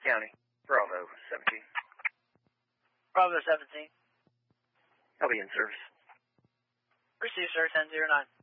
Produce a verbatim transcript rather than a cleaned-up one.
County. Bravo seventeen. Bravo seventeen. I'll be in service. Receive, sir, ten zero nine.